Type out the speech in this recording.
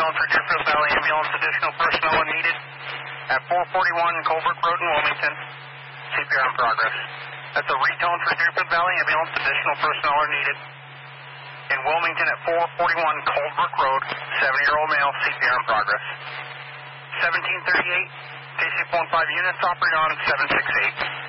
retone for Deerfield Valley Ambulance. Additional personnel are needed at 441 Colebrook Road in Wilmington. CPR in progress. That's a retone for Deerfield Valley Ambulance. Additional personnel are needed in Wilmington at 441 Colebrook Road. 70-year-old male. CPR in progress. 1738. KC-15 units operating on 768.